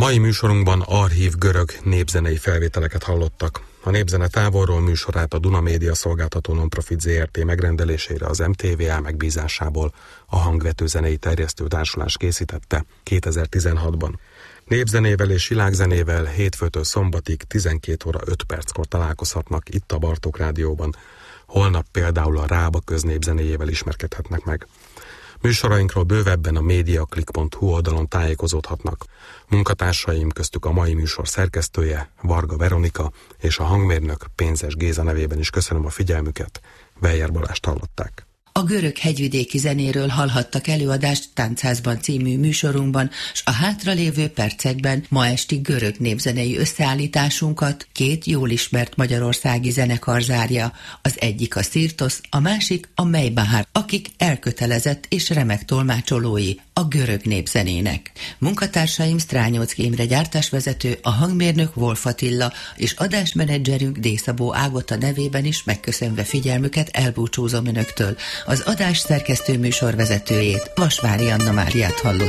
Mai műsorunkban archív görög népzenei felvételeket hallottak. A Népzene távolról műsorát a Duna Média szolgáltató Nonprofit Zrt. Megrendelésére az MTVA megbízásából a Hangvető Zenei Terjesztő Társulás készítette 2016-ban. Népzenével és világzenével hétfőtől szombatig 12 óra 5 perckor találkozhatnak itt a Bartók Rádióban. Holnap például a Rába köznépzenéjével ismerkedhetnek meg. Műsorainkról bővebben a mediaclick.hu oldalon tájékozódhatnak. Munkatársaim köztük a mai műsor szerkesztője, Varga Veronika, és a hangmérnök Pénzes Géza nevében is köszönöm a figyelmüket. Weyer Balást hallották. A görög hegyvidéki zenéről hallhattak előadást Táncházban című műsorunkban, s a hátralévő percekben ma esti görög népzenei összeállításunkat két jól ismert magyarországi zenekar zárja. Az egyik a Szirtosz, a másik a Mejbahár, akik elkötelezett és remek tolmácsolói a görög népzenének. Munkatársaim Strányóczky Imre gyártásvezető, a hangmérnök Wolf Attila és adásmenedzserünk D. Szabó Ágota nevében is megköszönve figyelmüket elbúcsúzom önöktől. Az adás szerkesztő műsorvezetőjét, Vasvári Anna Máriát hallott.